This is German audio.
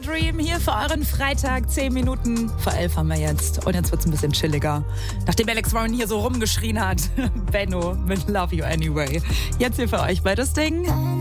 Dream hier für euren Freitag. 10 Minuten vor 11 haben wir jetzt. Und jetzt wird's ein bisschen chilliger. Nachdem Alex Warren hier so rumgeschrien hat. Benno mit Love You Anyway. Jetzt hier für euch bei das Ding.